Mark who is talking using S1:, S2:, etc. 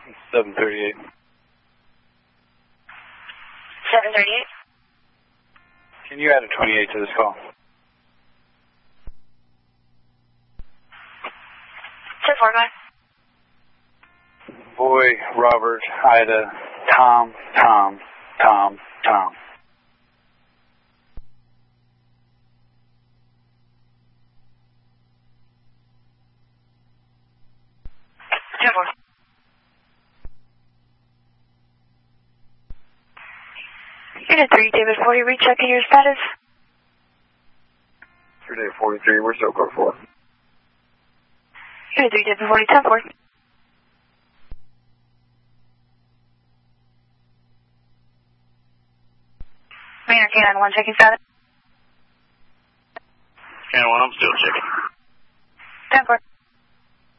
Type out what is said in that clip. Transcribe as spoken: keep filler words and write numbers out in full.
S1: seven thirty-eight.
S2: seven thirty-eight.
S1: Can you add a twenty-eight to this call?
S2: ten four, bye.
S1: Boy, Robert, Ida, Tom, Tom, Tom, Tom.
S2: ten four. Unit three, David forty, rechecking your status.
S3: three Day forty-three, we're still code four.
S2: Unit three, David forty, ten four. Maynard K nine one, checking status.
S3: K nine one, I'm still checking.
S2: ten four.